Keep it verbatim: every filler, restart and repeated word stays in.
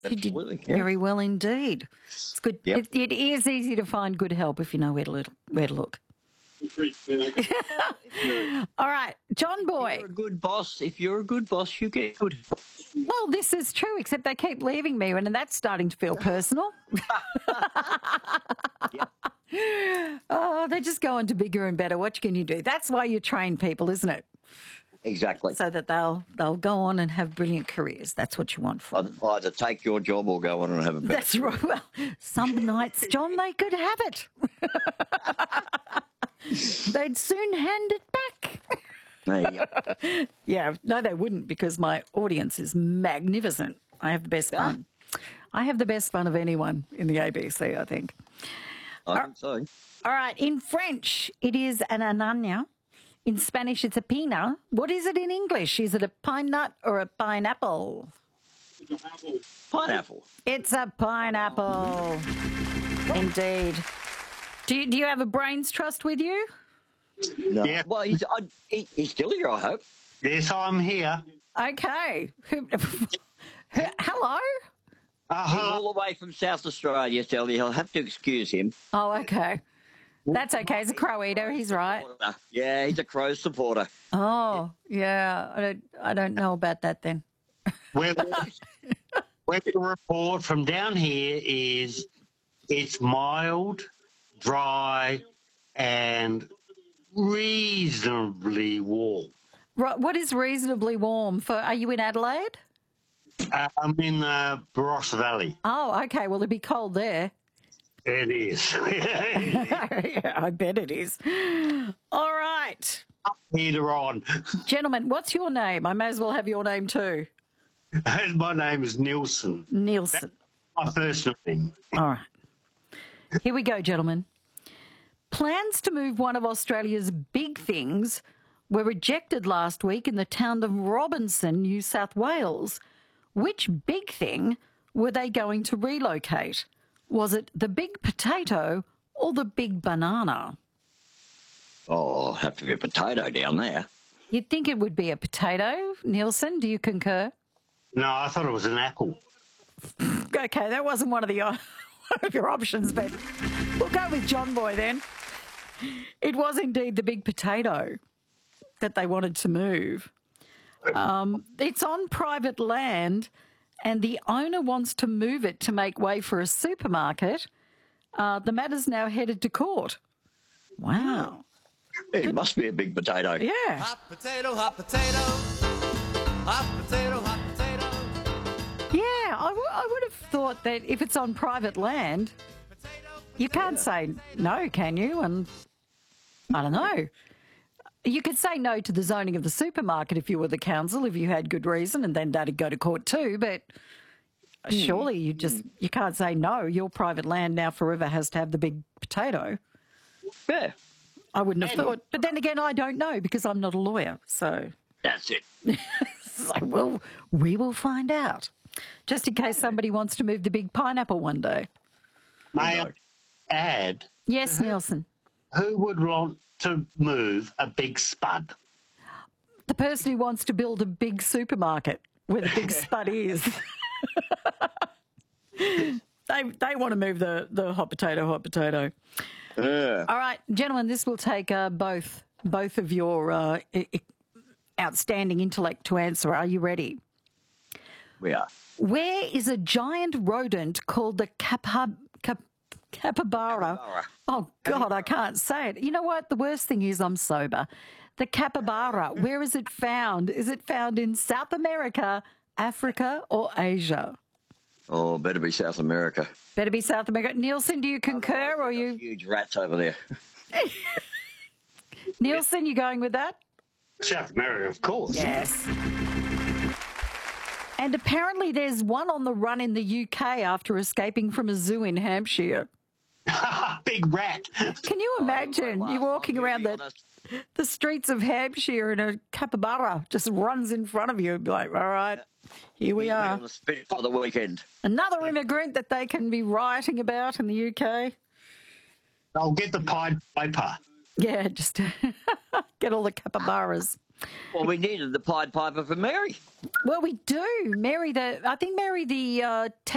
You did Absolutely. Yeah. very well indeed. It's good. Yep. It, it is easy to find good help if you know where to look. Where to look. All right, John Boy. You're a good boss. If you're a good boss, you get good. Well, this is true, except they keep leaving me, and that's starting to feel personal. Yep. Oh, they're just going to bigger and better. What can you do? That's why you train people, isn't it? Exactly. So that they'll they'll go on and have brilliant careers. That's what you want for them. Either take your job or go on and have a better. That's right. Well, some nights, John, they could have it. They'd soon hand it back. There you go. Yeah, no, they wouldn't, because my audience is magnificent. I have the best fun. I have the best fun of anyone in the A B C, I think. I think so. All right, in French, it is an ananya. In Spanish, it's a pina. What is it in English? Is it a pine nut or a pineapple? Pineapple. It's a pineapple. Indeed. Do you, do you have a brains trust with you? No. Yeah. Well, he's, I, he, he's still here, I hope. Yes, I'm here. Okay. Who- who- Hello? He's Uh-huh. all the way from South Australia, Sally. I'll have to excuse him. Oh, okay. That's okay. He's a crow eater. He's right. Yeah, he's a Crows supporter. Oh, yeah. I don't, I don't know about that then. Well, well, the report from down here is it's mild, dry, and reasonably warm. Right. What is reasonably warm for? Are you in Adelaide? Uh, I'm in the Barossa Valley. Oh, okay. Well, it'd be cold there. It is. Yeah, I bet it is. All right. Later on. Gentlemen, what's your name? I may as well have your name too. My name is Nielsen. Nielsen. My first name. All right. Here we go, gentlemen. Plans to move one of Australia's big things were rejected last week in the town of Robinson, New South Wales. Which big thing were they going to relocate? Was it the big potato or the big banana? Oh, have to be a potato down there. You'd think it would be a potato, Nielsen. Do you concur? No, I thought it was an apple. Okay, that wasn't one of the one of your options, but we'll go with John Boy then. It was indeed the big potato that they wanted to move. Um, it's on private land, and the owner wants to move it to make way for a supermarket. Uh, the matter's now headed to court. Wow. It must be a big potato. Yeah. Hot potato, hot potato, hot potato, hot potato. Yeah, I, w- I would have thought that if it's on private land, you can't say no, can you? And I don't know. You could say no to the zoning of the supermarket if you were the council, if you had good reason, and then that'd go to court too. But surely you just you can't say no. Your private land now forever has to have the big potato. Yeah, I wouldn't have thought. But then again, I don't know because I'm not a lawyer. So, that's it. so well, we will find out. Just in case somebody wants to move the big pineapple one day. May I add, Yes, Nielsen. who would want to move a big spud? The person who wants to build a big supermarket where the big spud is. they they want to move the, the hot potato, hot potato. Yeah. All right, gentlemen, this will take uh, both both of your uh, I- I- outstanding intellect to answer. Are you ready? We are. Where is a giant rodent called the capa, cap, capybara? Capybara. Oh, God, I can't say it. You know what? The worst thing is I'm sober. The capybara, where is it found? Is it found in South America, Africa, or Asia? Oh, better be South America. Better be South America. Nielsen, do you concur or you... Huge rats over there. Nielsen, you going with that? South America, of course. Yes. And apparently there's one on the run in the U K after escaping from a zoo in Hampshire. Big rat. Can you imagine you walking around the, the streets of Hampshire and a capybara just runs in front of you and be like, all right, here we are. On the spit for the weekend. Another immigrant that they can be rioting about in the U K. I'll get the Pied Piper. Yeah, just get all the capybaras. Well, we needed the Pied Piper for Mary. Well, we do. Mary the, I think Mary the uh,